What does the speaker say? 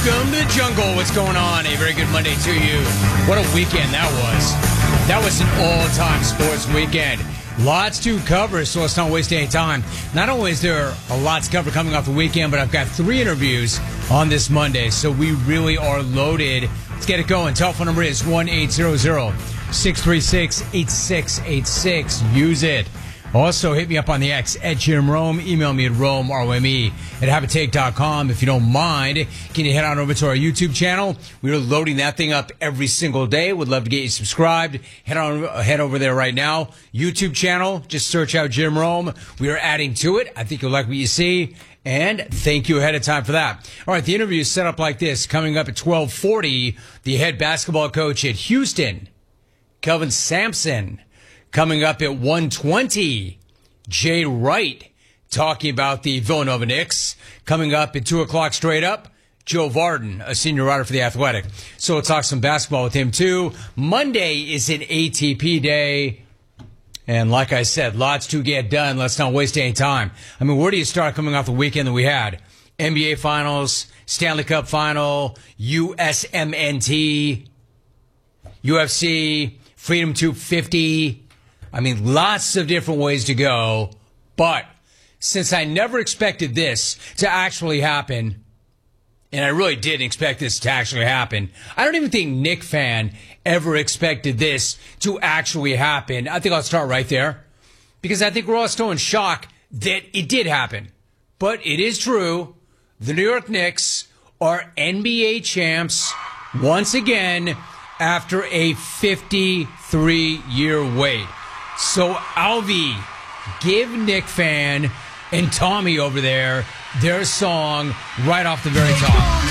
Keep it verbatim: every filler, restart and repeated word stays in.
Welcome to the jungle. What's going on? A very good Monday to you. What a weekend that was. That was an all-time sports weekend. Lots to cover, so let's not waste any time. Not only is there a lot to cover coming off the weekend, but I've got three interviews on this Monday, so we really are loaded. Let's get it going. Telephone number is one eight hundred, six three six, eight six eight six. Use it. Also, hit me up on the X at Jim Rome. Email me at Rome, R O M E, at Habitake dot com. If you don't mind, can you head on over to our YouTube channel? We are loading that thing up every single day. Would love to get you subscribed. Head on, head over there right now. YouTube channel, just search out Jim Rome. We are adding to it. I think you'll like what you see. And thank you ahead of time for that. All right, the interview is set up like this. Coming up at twelve forty, the head basketball coach at Houston, Kelvin Sampson. Coming up at one twenty, Jay Wright talking about the Villanova Knicks. Coming up at two o'clock straight up, Joe Varden, a senior writer for The Athletic. So we'll talk some basketball with him too. Monday is an A T P day. And like I said, lots to get done. Let's not waste any time. I mean, where do you start coming off the weekend that we had? N B A Finals, Stanley Cup Final, U S M N T, U F C, Freedom two fifty. I mean, lots of different ways to go, but since I never expected this to actually happen, and I really didn't expect this to actually happen, I don't even think Knick fan ever expected this to actually happen. I think I'll start right there, because I think we're all still in shock that it did happen. But it is true, the New York Knicks are N B A champs once again after a fifty-three year wait. So, Alvi, give Knick fan and Tommy over there their song right off the very top.